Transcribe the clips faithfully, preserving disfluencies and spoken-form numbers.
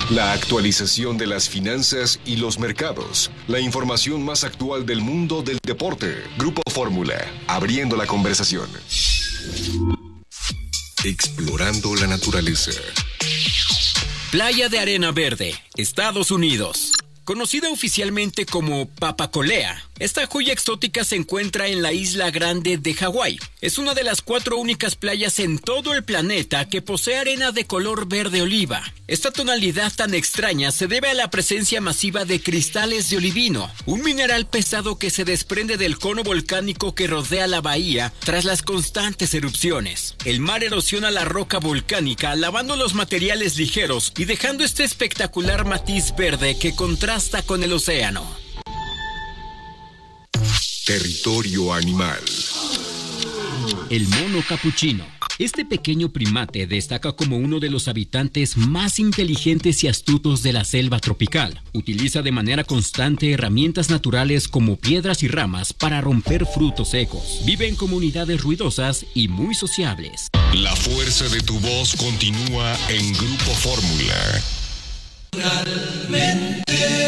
La actualización de las finanzas y los mercados. La información más actual del mundo del deporte. Grupo Fórmula, abriendo la conversación. Explorando la naturaleza. Playa de Arena Verde, Estados Unidos. Conocida oficialmente como Papacolea, esta joya exótica se encuentra en la isla Grande de Hawái. Es una de las cuatro únicas playas en todo el planeta que posee arena de color verde oliva. Esta tonalidad tan extraña se debe a la presencia masiva de cristales de olivino, un mineral pesado que se desprende del cono volcánico que rodea la bahía tras las constantes erupciones. El mar erosiona la roca volcánica, lavando los materiales ligeros y dejando este espectacular matiz verde que contrasta con el océano. Territorio animal. El mono capuchino. Este pequeño primate destaca como uno de los habitantes más inteligentes y astutos de la selva tropical. Utiliza de manera constante herramientas naturales como piedras y ramas para romper frutos secos. Vive en comunidades ruidosas y muy sociables. La fuerza de tu voz continúa en Grupo Fórmula. Realmente.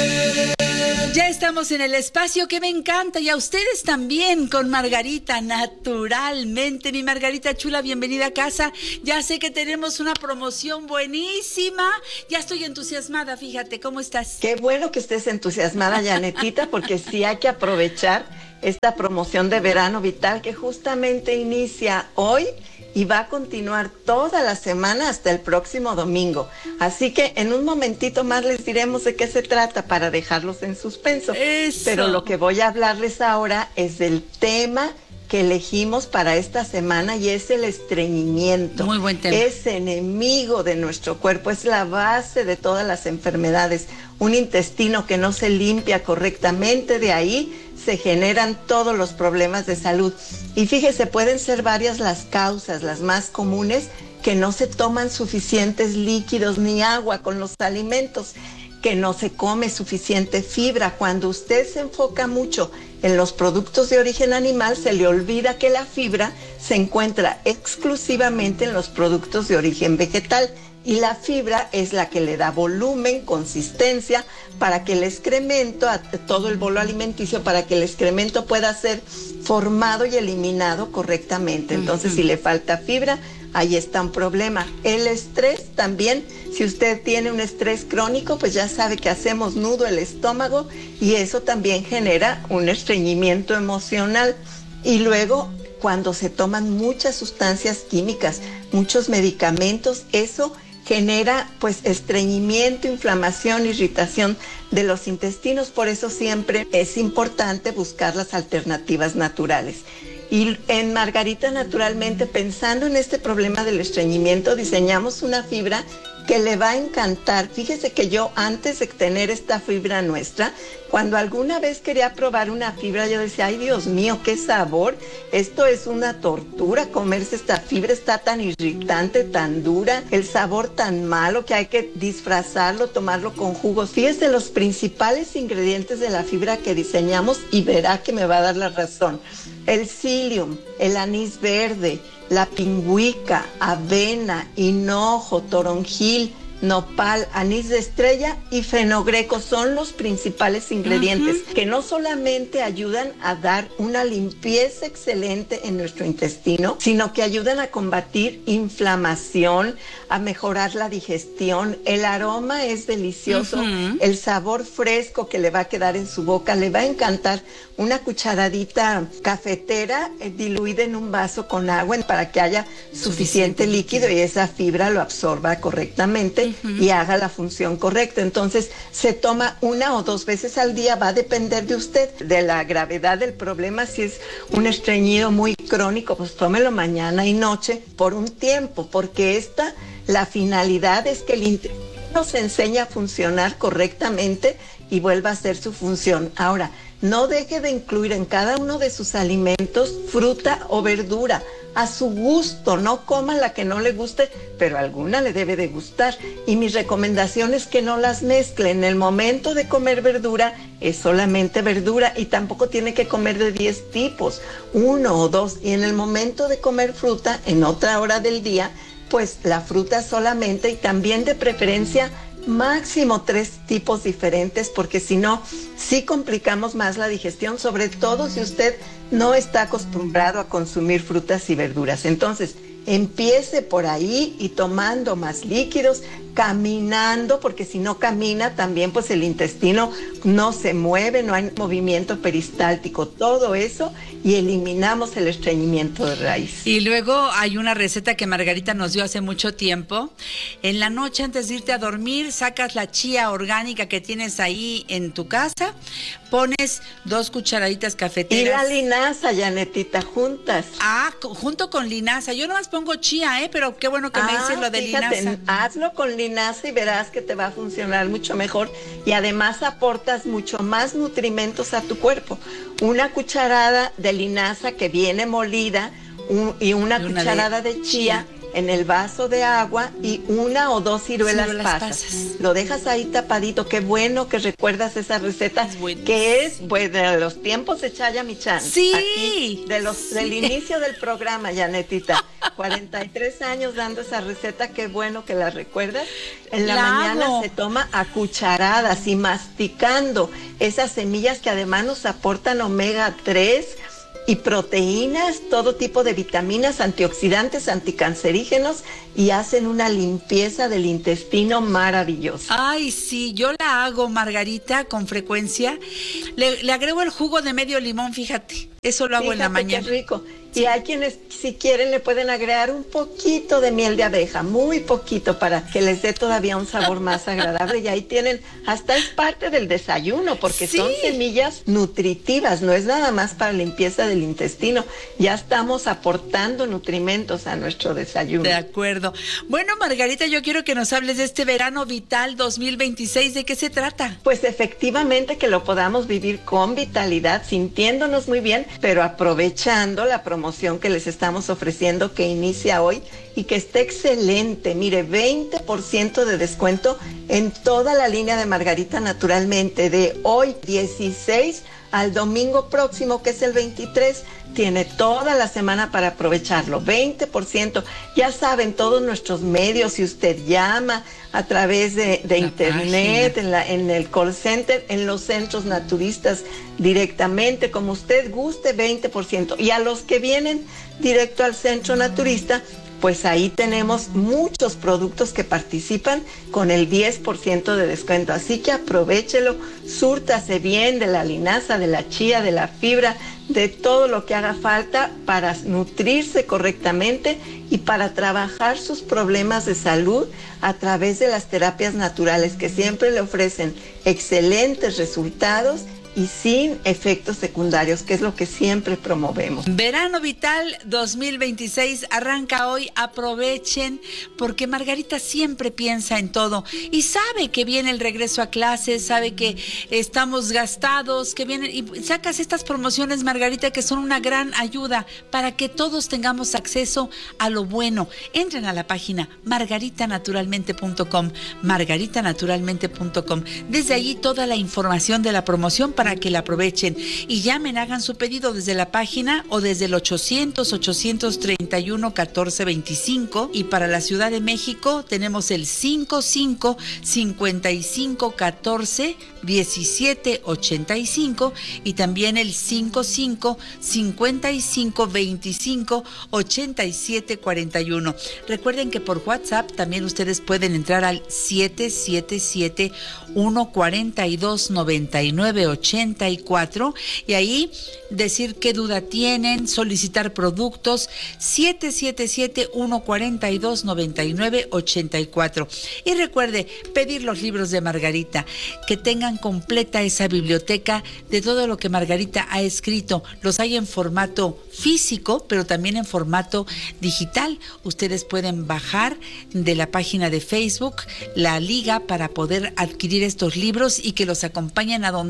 Ya estamos en el espacio que me encanta y a ustedes también con Margarita, naturalmente. Mi Margarita chula, bienvenida a casa. Ya sé que tenemos una promoción buenísima. Ya estoy entusiasmada, fíjate, ¿cómo estás? Qué bueno que estés entusiasmada, Janetita, porque sí hay que aprovechar esta promoción de Verano Vital que justamente inicia hoy y va a continuar toda la semana hasta el próximo domingo. Así que en un momentito más les diremos de qué se trata para dejarlos en suspenso. Eso. Pero lo que voy a hablarles ahora es del tema que elegimos para esta semana y es el estreñimiento. Muy buen tema. Es enemigo de nuestro cuerpo, es la base de todas las enfermedades. Un intestino que no se limpia correctamente, de ahí se generan todos los problemas de salud. Y fíjese, pueden ser varias las causas, las más comunes, que no se toman suficientes líquidos ni agua con los alimentos, que no se come suficiente fibra. Cuando usted se enfoca mucho en los productos de origen animal, se le olvida que la fibra se encuentra exclusivamente en los productos de origen vegetal. Y la fibra es la que le da volumen, consistencia, para que el excremento, a todo el bolo alimenticio, para que el excremento pueda ser formado y eliminado correctamente. Entonces, uh-huh. si le falta fibra, ahí está un problema. El estrés también, si usted tiene un estrés crónico, pues ya sabe que hacemos nudo el estómago y eso también genera un estreñimiento emocional. Y luego, cuando se toman muchas sustancias químicas, muchos medicamentos, eso genera pues estreñimiento, inflamación, irritación de los intestinos. Por eso siempre es importante buscar las alternativas naturales. Y en Margarita, naturalmente, pensando en este problema del estreñimiento, diseñamos una fibra que le va a encantar. Fíjese que yo, antes de tener esta fibra nuestra, cuando alguna vez quería probar una fibra, yo decía, ay Dios mío, qué sabor, esto es una tortura, comerse esta fibra, está tan irritante, tan dura, el sabor tan malo que hay que disfrazarlo, tomarlo con jugos. Fíjese los principales ingredientes de la fibra que diseñamos y verá que me va a dar la razón. El psyllium, el anís verde, la pingüica, avena, hinojo, toronjil, nopal, anís de estrella y fenogreco son los principales ingredientes uh-huh. que no solamente ayudan a dar una limpieza excelente en nuestro intestino, sino que ayudan a combatir inflamación, a mejorar la digestión. El aroma es delicioso, uh-huh. el sabor fresco que le va a quedar en su boca, le va a encantar. Una cucharadita cafetera eh, diluida en un vaso con agua para que haya suficiente líquido y esa fibra lo absorba correctamente uh-huh. y haga la función correcta. Entonces se toma una o dos veces al día, va a depender de usted, de la gravedad del problema. Si es un estreñido muy crónico, pues tómelo mañana y noche por un tiempo, porque esta, la finalidad es que el intestino se enseñe a funcionar correctamente y vuelva a hacer su función. Ahora, no deje de incluir en cada uno de sus alimentos fruta o verdura a su gusto. No coma la que no le guste, pero alguna le debe de gustar. Y mi recomendación es que no las mezcle. En el momento de comer verdura es solamente verdura y tampoco tiene que comer de diez tipos, uno o dos. Y en el momento de comer fruta, en otra hora del día, pues la fruta solamente y también de preferencia máximo tres tipos diferentes, porque si no, sí complicamos más la digestión, sobre todo si usted no está acostumbrado a consumir frutas y verduras. Entonces, empiece por ahí y tomando más líquidos, caminando, porque si no camina también pues el intestino no se mueve, no hay movimiento peristáltico, todo eso, y eliminamos el estreñimiento de raíz. Y luego hay una receta que Margarita nos dio hace mucho tiempo. En la noche antes de irte a dormir, sacas la chía orgánica que tienes ahí en tu casa, pones dos cucharaditas cafeteras. Y la linaza, Janetita, juntas. Ah, junto con linaza. Yo nomás pongo chía, ¿eh? Pero qué bueno que ah, me dices lo de fíjate, linaza. Hazlo con linaza y verás que te va a funcionar mucho mejor, y además aportas mucho más nutrimentos a tu cuerpo. Una cucharada de linaza que viene molida un, y una, y una cucharada de, de chía, chía en el vaso de agua y una o dos ciruelas, ciruelas pasas. pasas. Lo dejas ahí tapadito. Qué bueno que recuerdas esa receta, es que es pues, de los tiempos de Chaya Michan. Sí. Aquí, de los, sí. Del inicio del programa, Janetita. cuarenta y tres años dando esa receta, qué bueno que la recuerdas. En la, la mañana hago. Se toma a cucharadas y masticando esas semillas que además nos aportan omega tres y proteínas, todo tipo de vitaminas, antioxidantes, anticancerígenos, y hacen una limpieza del intestino maravillosa. Ay, sí, yo la hago, Margarita, con frecuencia. Le, le agrego el jugo de medio limón, fíjate. Eso lo hago fíjate en la mañana. Qué rico. Sí. Y hay quienes, si quieren, le pueden agregar un poquito de miel de abeja, muy poquito, para que les dé todavía un sabor más agradable. Y ahí tienen, hasta es parte del desayuno, porque sí. Son semillas nutritivas, no es nada más para limpieza del intestino. Ya estamos aportando nutrimentos a nuestro desayuno. De acuerdo. Bueno, Margarita, yo quiero que nos hables de este verano vital dos mil veintiséis. ¿De qué se trata? Pues efectivamente que lo podamos vivir con vitalidad, sintiéndonos muy bien, pero aprovechando la promoción que les estamos ofreciendo, que inicia hoy y que está excelente. Mire, veinte por ciento de descuento en toda la línea de Margarita Naturalmente, de hoy dieciséis al domingo próximo, que es el veintitrés. Tiene toda la semana para aprovecharlo, veinte por ciento. Ya saben, todos nuestros medios, si usted llama a través de, de internet, en, la, en el call center, en los centros naturistas directamente, como usted guste, veinte por ciento. Y a los que vienen directo al centro naturista, pues ahí tenemos muchos productos que participan con el diez por ciento de descuento. Así que aprovéchelo, súrtase bien de la linaza, de la chía, de la fibra, de todo lo que haga falta para nutrirse correctamente y para trabajar sus problemas de salud a través de las terapias naturales, que siempre le ofrecen excelentes resultados y sin efectos secundarios, que es lo que siempre promovemos. Verano Vital dos mil veintiséis arranca hoy. Aprovechen, porque Margarita siempre piensa en todo y sabe que viene el regreso a clases, sabe que estamos gastados, que vienen, y sacas estas promociones, Margarita, que son una gran ayuda para que todos tengamos acceso a lo bueno. Entren a la página margarita naturalmente punto com, margarita naturalmente punto com. Desde allí toda la información de la promoción para que la aprovechen, y llamen, hagan su pedido desde la página o desde el ochocientos, ochocientos treinta y uno, catorce veinticinco, y para la Ciudad de México tenemos el cincuenta y cinco, cincuenta y cinco, catorce, diecisiete, ochenta y cinco, y también el cincuenta y cinco, cincuenta y cinco, veinticinco, ochenta y siete, cuarenta y uno. Recuerden que por WhatsApp también ustedes pueden entrar al siete siete siete, uno cuatro dos, nueve nueve ocho cuatro y ahí decir qué duda tienen, solicitar productos. Siete siete siete, uno cuatro dos, nueve nueve ocho cuatro. Y recuerde pedir los libros de Margarita, que tengan completa esa biblioteca de todo lo que Margarita ha escrito. Los hay en formato físico, pero también en formato digital. Ustedes pueden bajar de la página de Facebook la liga para poder adquirir estos libros y que los acompañen a donde vayan.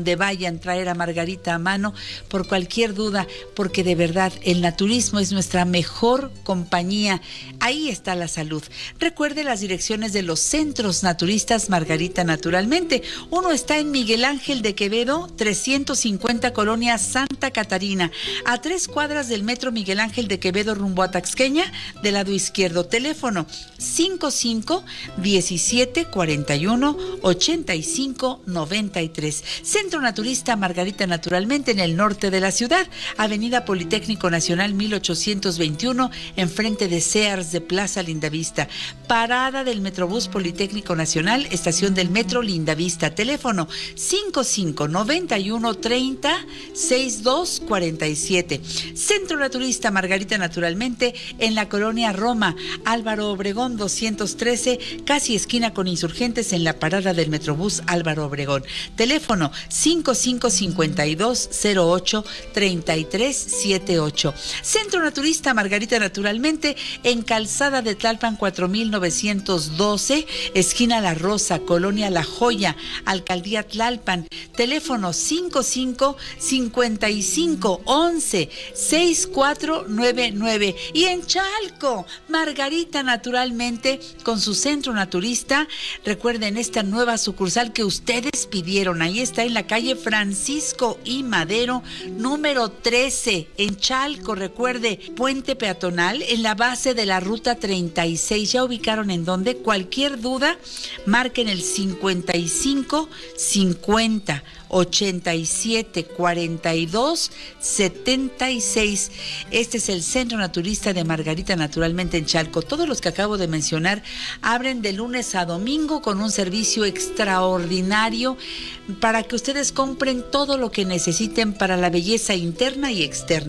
en traer a Margarita a mano por cualquier duda, porque de verdad el naturismo es nuestra mejor compañía. Ahí está la salud. Recuerde las direcciones de los centros naturistas Margarita Naturalmente. Uno está en Miguel Ángel de Quevedo, trescientos cincuenta, Colonia Santa Catarina, a tres cuadras del metro Miguel Ángel de Quevedo rumbo a Taxqueña, del lado izquierdo. Teléfono cinco cinco, diecisiete, cuarenta y uno, ochenta y cinco, noventa y tres. Centro Naturista Margarita Naturalmente en el norte de la ciudad, Avenida Politécnico Nacional mil ochocientos veintiuno, enfrente de Sears de Plaza Lindavista. Parada del Metrobús Politécnico Nacional, estación del Metro Lindavista. Teléfono cinco cinco, noventa y uno, treinta, sesenta y dos, cuarenta y siete. Centro Naturista Margarita Naturalmente en la colonia Roma, Álvaro Obregón doscientos trece, casi esquina con Insurgentes, en la parada del Metrobús Álvaro Obregón. Teléfono cinco cinco, cincuenta y dos, cero ocho, treinta y tres, setenta y ocho. Centro Naturista Margarita Naturalmente en Calzada de Tlalpan cuatro mil novecientos doce, esquina La Rosa, colonia La Joya, Alcaldía Tlalpan. Teléfono cinco cinco, cincuenta y cinco, once, sesenta y cuatro noventa y nueve. Y en Chalco, Margarita Naturalmente con su centro naturista. Recuerden esta nueva sucursal que ustedes pidieron. Ahí está en la calle Francisco y Madero, número trece, en Chalco. Recuerde, puente peatonal en la base de la ruta treinta y seis. ¿Ya ubicaron en dónde? Cualquier duda, marquen el cincuenta y cinco, cincuenta, ochenta y siete, cuarenta y dos, setenta y seis. Este es el Centro Naturista de Margarita Naturalmente en Chalco. Todos los que acabo de mencionar abren de lunes a domingo con un servicio extraordinario para que ustedes compren todo lo que necesiten para la belleza interna y externa.